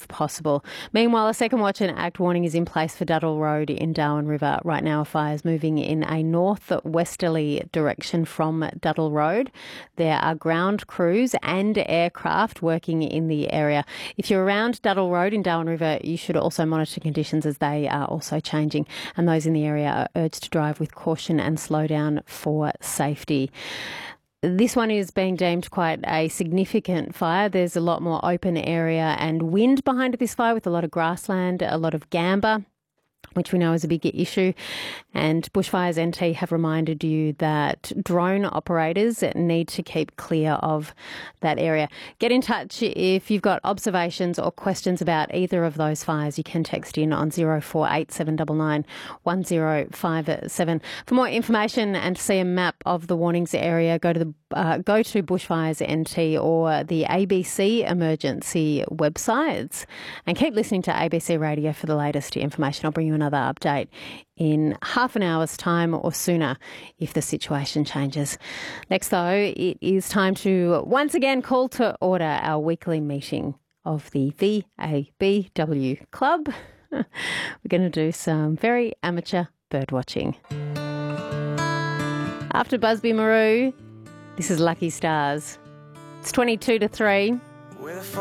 if possible. Meanwhile, a second watch and act warning is in place for Duddle Road in Darwin River. Right now, a fire is moving in a north-westerly direction from Duddle Road. There are ground crews and aircraft working in the area. If you're around Duddle Road in Darwin River, you should also monitor conditions as they are also changing, and those in the area are urged to drive with caution and slow down for safety. This one is being deemed quite a significant fire. There's a lot more open area and wind behind this fire, with a lot of grassland, a lot of gamba, which we know is a big issue. And Bushfires NT have reminded you that drone operators need to keep clear of that area. Get in touch if you've got observations or questions about either of those fires. You can text in on 048799 1057. For more information and to see a map of the warnings area, go to Bushfires NT or the ABC emergency websites, and keep listening to ABC Radio for the latest information. I'll bring you another update in half an hour's time or sooner if the situation changes. Next, though, it is time to once again call to order our weekly meeting of the VABW Club. We're going to do some very amateur bird watching. After Busby Marou, this is Lucky Stars. It's 22 to 3.